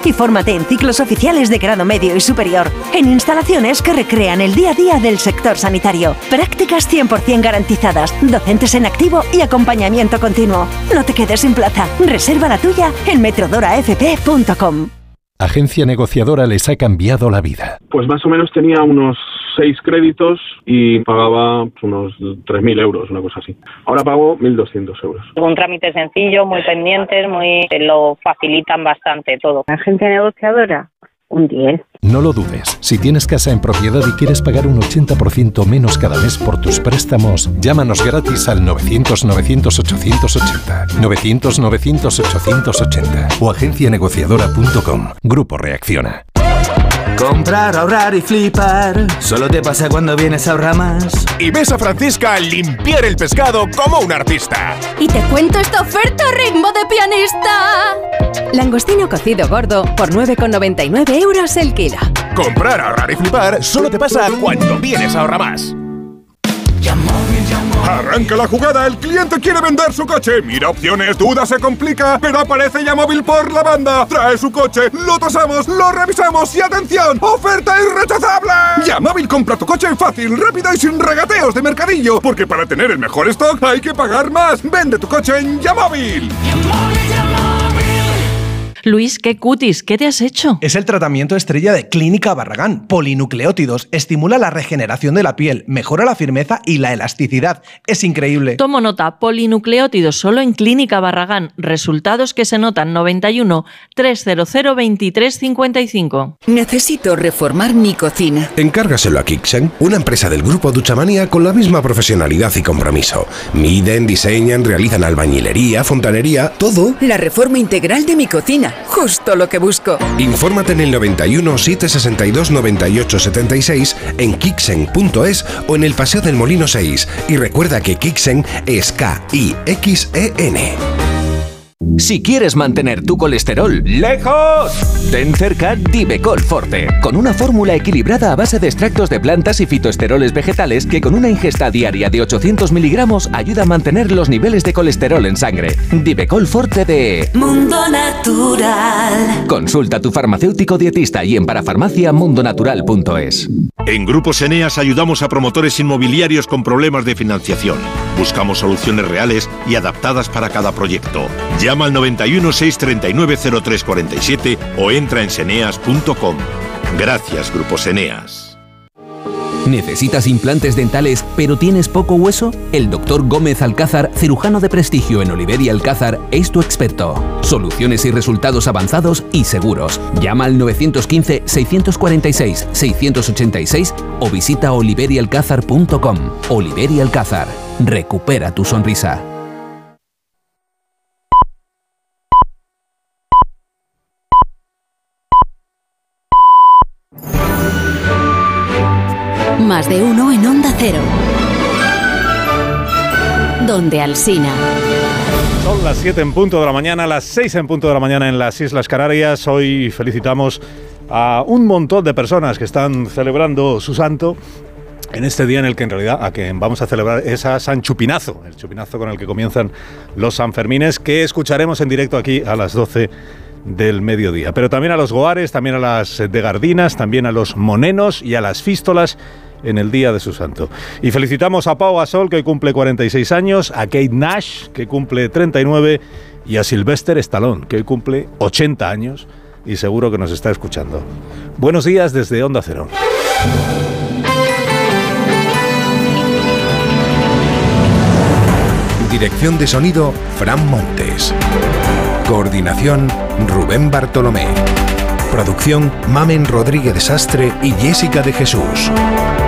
y fórmate en ciclos oficiales de grado medio y superior, en instalaciones que recrean el día a día del sector sanitario. Prácticas 100% garantizadas, docentes en activo y acompañamiento continuo. No te quedes sin plaza. Reserva la tuya en metrodorafp.com. Agencia Negociadora les ha cambiado la vida. Pues más o menos tenía unos 6 créditos y pagaba unos 3.000 euros, una cosa así. Ahora pago 1.200 euros. Un trámite sencillo, muy pendientes, lo facilitan bastante todo. Agencia Negociadora, un 10. No lo dudes. Si tienes casa en propiedad y quieres pagar un 80% menos cada mes por tus préstamos, llámanos gratis al 900-900-880. 900-900-880 o agencianegociadora.com. Grupo Reacciona. Comprar, ahorrar y flipar. Solo te pasa cuando vienes a Ahorramás. Y ves a Francisca limpiar el pescado como un artista. Y te cuento esta oferta a ritmo de pianista. Langostino cocido gordo por 9,99 euros el kilo. Comprar, ahorrar y flipar solo te pasa cuando vienes a Ahorramás. Arranca la jugada, el cliente quiere vender su coche. Mira opciones, duda, se complica, pero aparece Yamóvil por la banda. Trae su coche, lo tasamos, lo revisamos y ¡atención! ¡Oferta irrechazable! Yamóvil compra tu coche fácil, rápido y sin regateos de mercadillo. Porque para tener el mejor stock hay que pagar más. Vende tu coche en Yamóvil. Luis, qué cutis, ¿qué te has hecho? Es el tratamiento estrella de Clínica Barragán. Polinucleótidos, estimula la regeneración de la piel, mejora la firmeza y la elasticidad. Es increíble. Tomo nota, polinucleótidos solo en Clínica Barragán. Resultados que se notan. 91 300 2355. Necesito reformar mi cocina. Encárgaselo a Kixen, una empresa del grupo Duchamanía con la misma profesionalidad y compromiso. Miden, diseñan, realizan albañilería, fontanería, todo. La reforma integral de mi cocina. Justo lo que busco. Infórmate en el 91 762 98 76 en kixen.es o en el Paseo del Molino 6. Y recuerda que Kixen es K-I-X-E-N. Si quieres mantener tu colesterol lejos, ten cerca Divecol Forte, con una fórmula equilibrada a base de extractos de plantas y fitoesteroles vegetales que con una ingesta diaria de 800 miligramos ayuda a mantener los niveles de colesterol en sangre. Divecol Forte de Mundo Natural. Consulta a tu farmacéutico dietista y en parafarmaciamundonatural.es. En Grupos Eneas ayudamos a promotores inmobiliarios con problemas de financiación. Buscamos soluciones reales y adaptadas para cada proyecto. Llama al 91 639 0347 o entra en seneas.com. Gracias, Grupos Eneas. ¿Necesitas implantes dentales pero tienes poco hueso? El Dr. Gómez Alcázar, cirujano de prestigio en Oliver y Alcázar, es tu experto. Soluciones y resultados avanzados y seguros. Llama al 915-646-686 o visita oliverialcázar.com. Oliver y Alcázar. Recupera tu sonrisa. Más de uno en Onda Cero. Donde Alsina. Son las 7 en punto de la mañana, las 6 en punto de la mañana en las Islas Canarias. Hoy felicitamos a un montón de personas que están celebrando su santo en este día en el que en realidad a quien vamos a celebrar es a San Chupinazo, el chupinazo con el que comienzan los Sanfermines, que escucharemos en directo aquí a las 12 del mediodía. Pero también a los goares, también a las de Gardinas, también a los monenos y a las fístolas en el día de su santo. Y felicitamos a Pau Gasol, que hoy cumple 46 años, a Kate Nash, que cumple 39, y a Sylvester Stallone, que hoy cumple 80 años y seguro que nos está escuchando. Buenos días desde Onda Cero. Dirección de sonido, Fran Montes. Coordinación, Rubén Bartolomé. Producción, Mamen Rodríguez de Sastre y Jessica de Jesús.